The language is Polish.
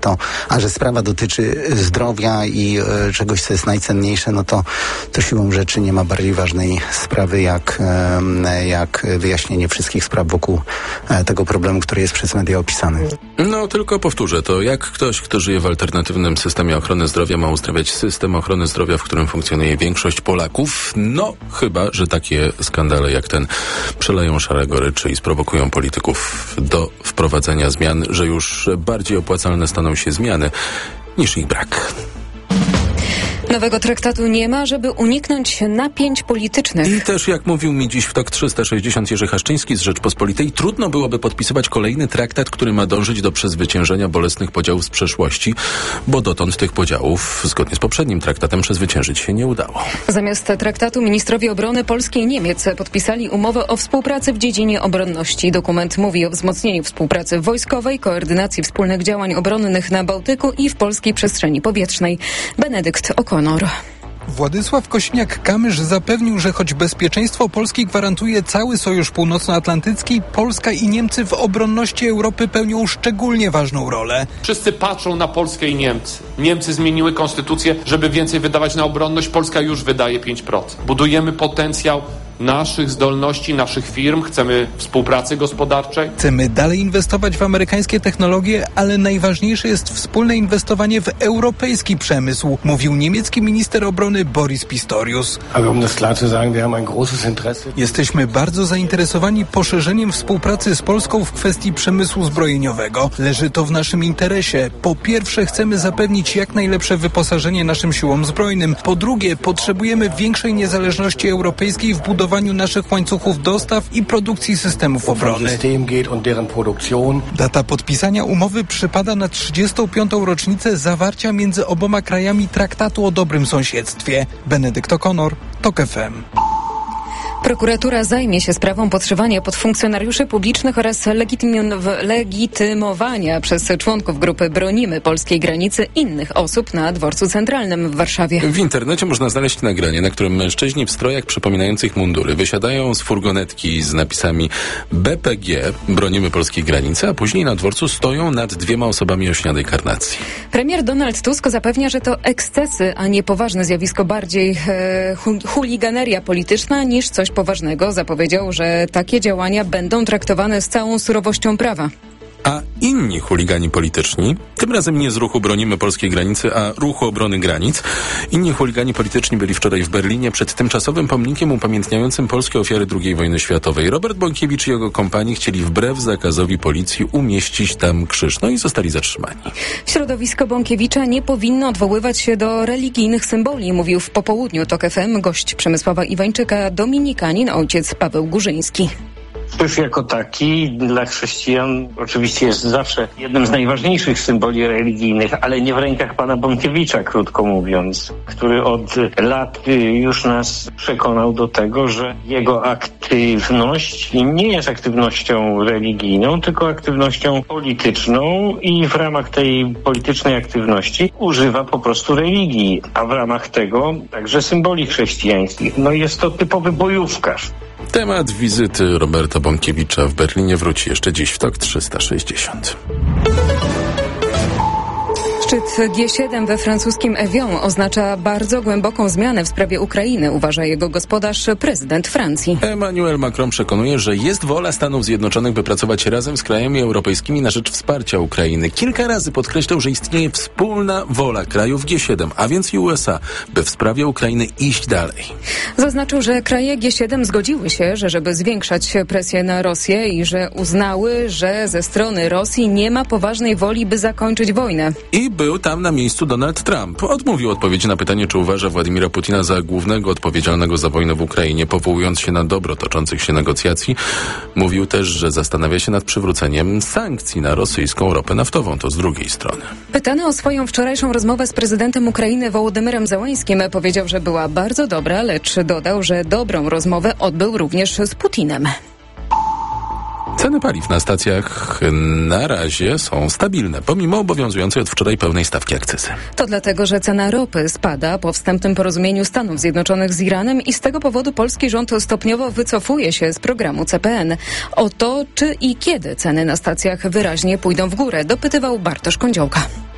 A że sprawa dotyczy zdrowia i czegoś, co jest najcenniejsze, no to siłą rzeczy nie ma bardziej ważnej sprawy jak wyjaśnienie wszystkich spraw wokół tego problemu, który jest przez media opisany. No tylko powtórzę to, jak ktoś, kto żyje w alternatywnym systemie ochrony zdrowia, ma uzdrawiać system ochrony zdrowia, w którym funkcjonuje większość Polaków? No chyba, że takie skandale jak ten przeleją szare goryczy i sprowokują polityków do wprowadzenia zmian, że już bardziej opłacalne staną się zmiany niż ich brak. Nowego traktatu nie ma, żeby uniknąć napięć politycznych. I też, jak mówił mi dziś w TOK 360 Jerzy Haszczyński z Rzeczpospolitej, trudno byłoby podpisywać kolejny traktat, który ma dążyć do przezwyciężenia bolesnych podziałów z przeszłości, bo dotąd tych podziałów, zgodnie z poprzednim traktatem, przezwyciężyć się nie udało. Zamiast traktatu ministrowie obrony Polski i Niemiec podpisali umowę o współpracy w dziedzinie obronności. Dokument mówi o wzmocnieniu współpracy wojskowej, koordynacji wspólnych działań obronnych na Bałtyku i w polskiej przestrzeni powietrznej. Benedykt O'Connor. Władysław Kośniak-Kamysz zapewnił, że choć bezpieczeństwo Polski gwarantuje cały Sojusz Północnoatlantycki, Polska i Niemcy w obronności Europy pełnią szczególnie ważną rolę. Wszyscy patrzą na Polskę i Niemcy. Niemcy zmieniły konstytucję, żeby więcej wydawać na obronność. Polska już wydaje 5%. Budujemy potencjał naszych zdolności, naszych firm. Chcemy współpracy gospodarczej. Chcemy dalej inwestować w amerykańskie technologie, ale najważniejsze jest wspólne inwestowanie w europejski przemysł, mówił niemiecki minister obrony Boris Pistorius. Jesteśmy bardzo zainteresowani poszerzeniem współpracy z Polską w kwestii przemysłu zbrojeniowego. Leży to w naszym interesie. Po pierwsze, chcemy zapewnić jak najlepsze wyposażenie naszym siłom zbrojnym. Po drugie, potrzebujemy większej niezależności europejskiej w budowaniu naszych łańcuchów dostaw i produkcji systemów obrony. Data podpisania umowy przypada na 35. rocznicę zawarcia między oboma krajami traktatu o dobrym sąsiedztwie. Benedykt O'Connor, TOK FM. Prokuratura zajmie się sprawą podszywania pod funkcjonariuszy publicznych oraz legitymowania przez członków grupy Bronimy Polskiej Granicy innych osób na Dworcu Centralnym w Warszawie. W internecie można znaleźć nagranie, na którym mężczyźni w strojach przypominających mundury wysiadają z furgonetki z napisami BPG, Bronimy Polskiej Granicy, a później na dworcu stoją nad 2 osobami o śniadej karnacji. Premier Donald Tusk zapewnia, że to ekscesy, a nie poważne zjawisko, bardziej chuliganeria polityczna niż coś poważnego. Zapowiedział, że takie działania będą traktowane z całą surowością prawa. A inni chuligani polityczni, tym razem nie z ruchu Bronimy Polskiej Granicy, a ruchu obrony granic, inni chuligani polityczni byli wczoraj w Berlinie przed tymczasowym pomnikiem upamiętniającym polskie ofiary II wojny światowej. Robert Bąkiewicz i jego kompanii chcieli wbrew zakazowi policji umieścić tam krzyż, no i zostali zatrzymani. Środowisko Bąkiewicza nie powinno odwoływać się do religijnych symboli, mówił w popołudniu TOK FM gość Przemysława Iwańczyka, dominikanin ojciec Paweł Górzyński. Krzyż jako taki dla chrześcijan oczywiście jest zawsze jednym z najważniejszych symboli religijnych, ale nie w rękach pana Bąkiewicza, krótko mówiąc, który od lat już nas przekonał do tego, że jego aktywność nie jest aktywnością religijną, tylko aktywnością polityczną i w ramach tej politycznej aktywności używa po prostu religii, a w ramach tego także symboli chrześcijańskich. No jest to typowy bojówkarz. Temat wizyty Roberta Bąkiewicza w Berlinie wróci jeszcze dziś w TOK 360. Szczyt G7 we francuskim Evian oznacza bardzo głęboką zmianę w sprawie Ukrainy, uważa jego gospodarz, prezydent Francji. Emmanuel Macron przekonuje, że jest wola Stanów Zjednoczonych, by pracować razem z krajami europejskimi na rzecz wsparcia Ukrainy. Kilka razy podkreślał, że istnieje wspólna wola krajów G7, a więc i USA, by w sprawie Ukrainy iść dalej. Zaznaczył, że kraje G7 zgodziły się, że żeby zwiększać presję na Rosję i że uznały, że ze strony Rosji nie ma poważnej woli, by zakończyć wojnę. I był tam na miejscu Donald Trump. Odmówił odpowiedzi na pytanie, czy uważa Władimira Putina za głównego odpowiedzialnego za wojnę w Ukrainie, powołując się na dobro toczących się negocjacji. Mówił też, że zastanawia się nad przywróceniem sankcji na rosyjską ropę naftową. To z drugiej strony. Pytany o swoją wczorajszą rozmowę z prezydentem Ukrainy Wołodymyrem Zełeńskim, powiedział, że była bardzo dobra, lecz dodał, że dobrą rozmowę odbył również z Putinem. Ceny paliw na stacjach na razie są stabilne, pomimo obowiązującej od wczoraj pełnej stawki akcyzy. To dlatego, że cena ropy spada po wstępnym porozumieniu Stanów Zjednoczonych z Iranem i z tego powodu polski rząd stopniowo wycofuje się z programu CPN. O to, czy i kiedy ceny na stacjach wyraźnie pójdą w górę, dopytywał Bartosz Kądziołka.